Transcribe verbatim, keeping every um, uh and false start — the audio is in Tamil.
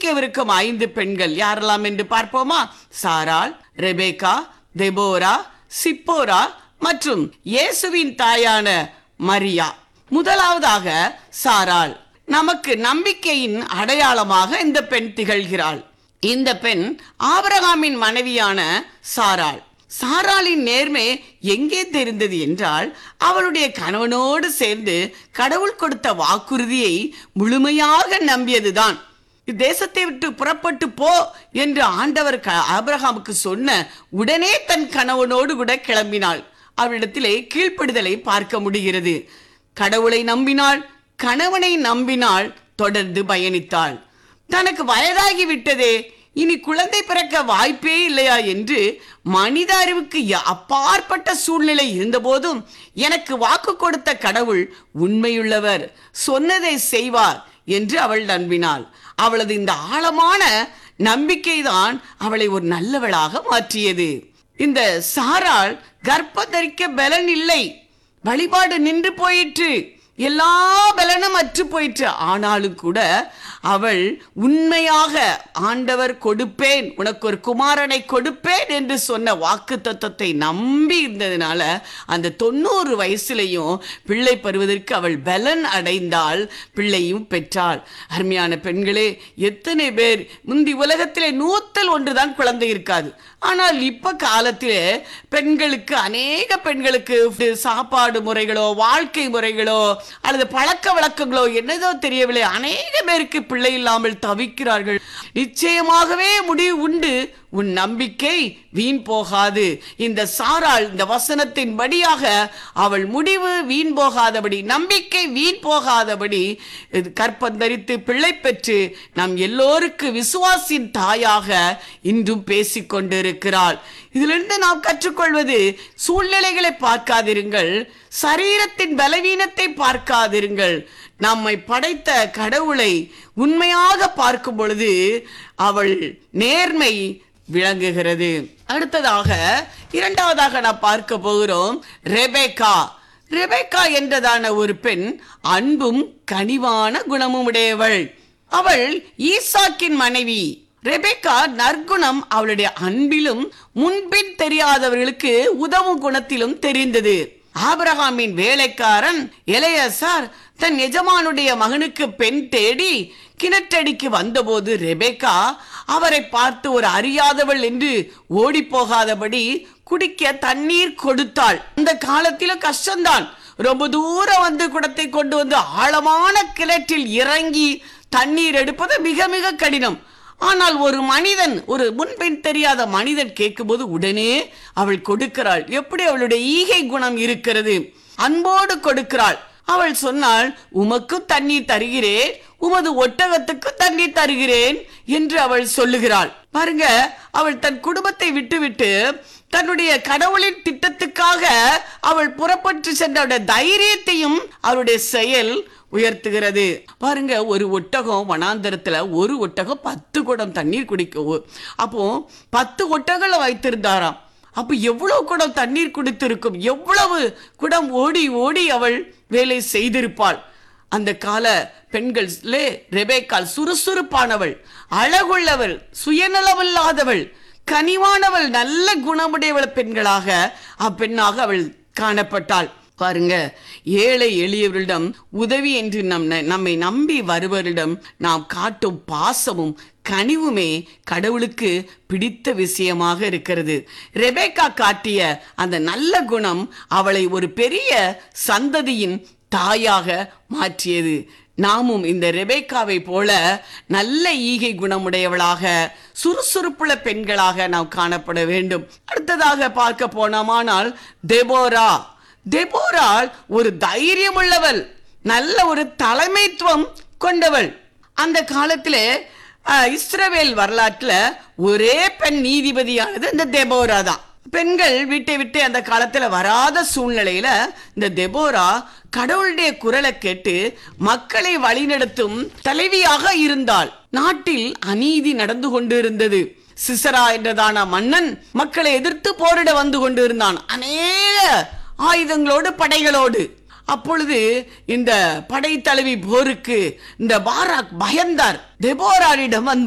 நம்பிக்கவிருக்கும் ஐந்து பெண்கள் யாரெல்லாம் என்று பார்ப்போமா? சாராள், ரெபேக்கா, தெபோரா, சிப்போரா மற்றும் இயேசுவின் தாயான மரியா. முதலாவதாக சாராள். நமக்கு நம்பிக்கையின் அடையாளமாக இந்த பெண் திகழ்கிறாள். இந்த பெண் ஆபிரகாமின் மனைவியான சாராள். சாராளின் நேர்மை எங்கே தெரிந்தது என்றால், அவளுடைய கணவனோடு சேர்ந்து கடவுள் கொடுத்த வாக்குறுதியை முழுமையாக நம்பியதுதான். தேசத்தை விட்டு புறப்பட்டு போ என்று ஆண்டவர் ஆபிரகாமுக்கு சொன்ன உடனே தன் கணவனோடு கூட கிளம்பினாள். அவளிடத்திலே கீழ்ப்படுதலை பார்க்க முடிகிறது. கடவுளை நம்பினாள், கணவனை நம்பினாள், தொடர்ந்து பயணித்தாள். தனக்கு வயதாகி விட்டதே, இனி குழந்தை பிறக்க வாய்ப்பே இல்லையா என்று மனித அறிவுக்கு அப்பாற்பட்ட சூழ்நிலை இருந்த போதும் எனக்கு வாக்கு கொடுத்த கடவுள் உண்மையுள்ளவர், சொன்னதை செய்வார் என்று அவள் நம்பினாள். அவளது இந்த ஆழமான நம்பிக்கைதான் அவளை ஒரு நல்லவளாக மாற்றியது. இந்த சாராள் கர்ப்பம் தரிக்க பலன் இல்லை, வழிபாடு நின்று போயிற்று, எல்லா பலனும் அற்று போயிற்று. ஆனாலும் கூட அவள் உண்மையாக ஆண்டவர் கொடுப்பேன், உனக்கு ஒரு குமாரனை கொடுப்பேன் என்று சொன்ன வாக்கு தத்துவத்தை நம்பி இருந்ததுனால அந்த தொண்ணூறு வயசுலையும் பிள்ளை பெறுவதற்கு அவள் பலன் அடைந்தாள், பிள்ளையும் பெற்றாள். அருமையான பெண்களே, எத்தனை பேர் முந்தி உலகத்திலே நூத்தல் ஒன்றுதான் குழந்தை இருக்காது. ஆனால் இப்ப காலத்திலே பெண்களுக்கு, அநேக பெண்களுக்கு சாப்பாடு முறைகளோ வாழ்க்கை முறைகளோ அல்லது பழக்க வழக்கங்களோ என்னதோ தெரியவில்லை, அநேக பேருக்கு பிள்ளை இல்லாமல் தவிக்கிறார்கள். நிச்சயமாகவே முடிவு உண்டு, உன் நம்பிக்கை வீண் போகாது. இந்த சாராள் இந்த வசனத்தின் படியாக அவள் முடிவு வீண் போகாதபடி, நம்பிக்கை வீண் போகாதபடி கற்பந்தரித்து பிள்ளை பெற்று நம் எல்லோருக்கு விசுவாசின் தாயாக இன்றும் பேசிக் கொண்டிருக்கிறாள். இதிலிருந்து நாம் கற்றுக்கொள்வது, சூழ்நிலைகளை பார்க்காதிருங்கள், சரீரத்தின் பலவீனத்தை பார்க்காதிருங்கள், நம்மை படைத்த கடவுளை உண்மையாக பார்க்கும் பொழுது அவள் நேர்மை விளங்குகிறது. அடுத்ததாக இரண்டாவதாக நாம் பார்க்க போகிறோம் ரெபேக்கா. ரெபேக்கா என்றதான ஒரு பெண் அன்பும் கனிவான குணமும் உடையவள். அவள் ஈசாக்கின் மனைவி. ரெபேக்கா நற்குணம் அவளுடைய அன்பிலும் முன்பின் தெரியாதவர்களுக்கு உதவும் குணத்திலும் தெரிந்தது. ஆபிரகாமின் வேலைக்காரன் எலெயாசார் தன் எஜமானுடைய மகனுக்கு பெண் தேடி கிணற்றடிக்கு வந்தபோது ரெபேக்கா அவரை பார்த்து ஒரு அறியாதவள் என்று ஓடி போகாதபடி குடிக்க தண்ணீர் கொடுத்தாள். அந்த காலத்திலும் கஷ்டம்தான், ரொம்ப தூரம் வந்து குடத்தை கொண்டு வந்து ஆழமான கிணற்றில் இறங்கி தண்ணீர் எடுப்பது மிக மிக கடினம். ஆனால் ஒரு மனிதன், ஒரு முன்பின் தெரியாத மனிதன் கேட்கும்போது உடனே அவள் கொடுக்கிறாள். எப்படி அவளுடைய ஈகை குணம் இருக்கிறது, அன்போடு கொடுக்கிறாள். அவள் சொன்னாள், உமக்கு தண்ணீர் தருகிறேன், உமது ஒட்டகத்துக்கு தண்ணீர் தருகிறேன் என்று அவள் சொல்லுகிறாள். பாருங்க, அவள் தன் குடும்பத்தை விட்டுவிட்டு தன்னுடைய கடவுளின் திட்டத்துக்காக அவள் புறப்பட்டு சென்ற தைரியத்தையும் அவருடைய செயல் உயர்த்துகிறது. பாருங்க, ஒரு ஒட்டகம் வனாந்தரத்துல ஒரு ஒட்டகம் பத்து குடம் தண்ணீர் குடிக்கும். அப்போ பத்து ஒட்டகளை வைத்திருந்தாராம். அப்ப எவ்வளவு குடம் தண்ணீர் குடித்திருக்கும், எவ்வளவு குடம் ஓடி ஓடி அவள் வேலை செய்திருப்பாள். அந்த கால பெண்களே ரெபேக்காள் சுறுசுறுப்பானவள், அழகுள்ளவள், சுயநலமில்லாதவள், கனிவானவள், நல்ல குணமுடையவள் பெண்களாக அப்பெண்ணாக அவள் காணப்பட்டாள். பாருங்க, ஏழை எளியவரிடம் உதவி என்று நம் நம்மை நம்பி வருவரிடம் நாம் காட்டும் பாசமும் கனிவுமே கடவுளுக்கு பிடித்த விஷயமாக இருக்கிறது. ரெபேக்கா காட்டிய அந்த நல்ல குணம் அவளை ஒரு பெரிய சந்ததியின் தாயாக மாற்றியது. நாமும் இந்த ரெபேக்காவை போல நல்ல ஈகை குணமுடையவளாக, சுறுசுறுப்புள்ள பெண்களாக நாம் காணப்பட வேண்டும். அடுத்ததாக பார்க்க போனோமானால் தெபோரா. தெபோராள் ஒரு தைரியம் உள்ளவள், நல்ல ஒரு தலைமைத்துவம் கொண்டவள். அந்த காலத்திலே இஸ்ரவேல் வரலாற்றுல ஒரே பெண் நீதிபதியானது இந்த தெபோரா தான். பெண்கள் வீட்டை விட்டு அந்த காலத்துல வராத சூழ்நிலையில இந்த தெபோரா கடவுளுடைய குரலை கேட்டு மக்களை வழிநடத்தும் தலைவியாக இருந்தாள். நாட்டில் அநீதி நடந்து கொண்டிருந்தது. சிசரா என்றதான மன்னன் மக்களை எதிர்த்து போரிட வந்து கொண்டிருந்தான், அநேக ஆயுதங்களோடு படைகளோடு. அப்பொழுது இந்த படை தலைவி போருக்கு இந்த பாராக் பயந்தார். தெபோராளிடம் வந்து